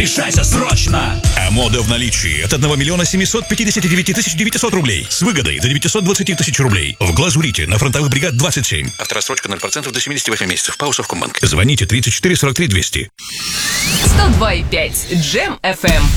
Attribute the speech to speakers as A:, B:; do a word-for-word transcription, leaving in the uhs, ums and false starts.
A: Решайся срочно!
B: А мода в наличии от одного миллиона семисот пятидесяти девяти тысяч девятисот рублей. С выгодой до девятисот двадцати тысяч рублей. В Глазурите на фронтовых бригад двадцать семь. Авторассрочка ноль процентов до семидесяти восьми месяцев. По Совкомбанк. Звоните тридцать четыре сорок три двести.
C: сто два и пять Джем эф эм.